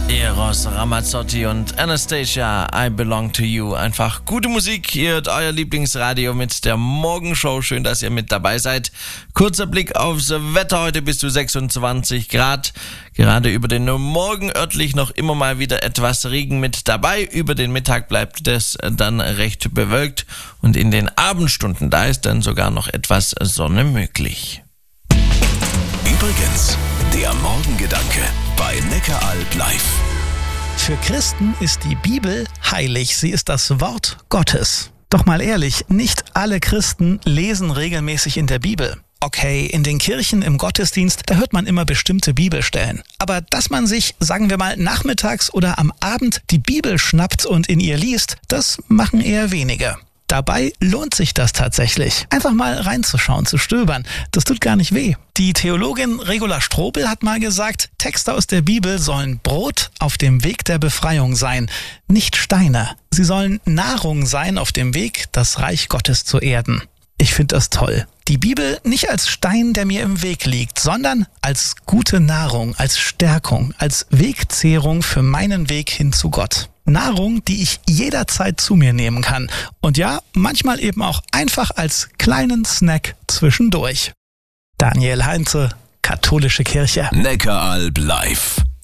Eros Ramazzotti und Anastasia, I Belong to You. Einfach gute Musik, ihr hört euer Lieblingsradio mit der Morgenshow. Schön, dass ihr mit dabei seid. Kurzer Blick aufs Wetter, heute bis zu 26 Grad. Gerade über den Morgen örtlich noch immer mal wieder etwas Regen mit dabei. Über den Mittag bleibt es dann recht bewölkt und in den Abendstunden, da ist dann sogar noch etwas Sonne möglich. Übrigens, der Morgengedanke bei Neckaralb live. Für Christen ist die Bibel heilig. Sie ist das Wort Gottes. Doch mal ehrlich, nicht alle Christen lesen regelmäßig in der Bibel. Okay, in den Kirchen, im Gottesdienst, da hört man immer bestimmte Bibelstellen. Aber dass man sich, sagen wir mal, nachmittags oder am Abend die Bibel schnappt und in ihr liest, das machen eher wenige. Dabei lohnt sich das tatsächlich. Einfach mal reinzuschauen, zu stöbern. Das tut gar nicht weh. Die Theologin Regula Strobel hat mal gesagt, Texte aus der Bibel sollen Brot auf dem Weg der Befreiung sein, nicht Steine. Sie sollen Nahrung sein auf dem Weg, das Reich Gottes zu erden. Ich finde das toll. Die Bibel nicht als Stein, der mir im Weg liegt, sondern als gute Nahrung, als Stärkung, als Wegzehrung für meinen Weg hin zu Gott. Nahrung, die ich jederzeit zu mir nehmen kann. Und ja, manchmal eben auch einfach als kleinen Snack zwischendurch. Daniel Heinze, Katholische Kirche. Neckaralb live.